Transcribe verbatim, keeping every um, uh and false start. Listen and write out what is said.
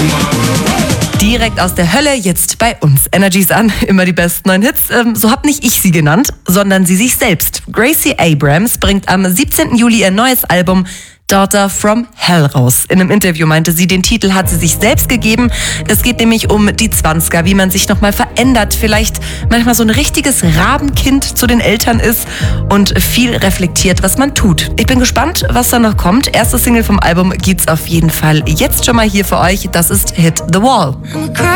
Direkt aus der Hölle, jetzt bei uns. Energy's an, immer die besten neuen Hits. Ähm, so hab nicht ich sie genannt, sondern sie sich selbst. Gracie Abrams bringt am siebzehnten Juli ihr neues Album Daughter from Hell raus. In einem Interview meinte sie, den Titel hat sie sich selbst gegeben. Es geht nämlich um die Zwanziger, wie man sich nochmal verändert, vielleicht manchmal so ein richtiges Rabenkind zu den Eltern ist und viel reflektiert, was man tut. Ich bin gespannt, was da noch kommt. Erste Single vom Album gibt's auf jeden Fall jetzt schon mal hier für euch. Das ist Hit the Wall.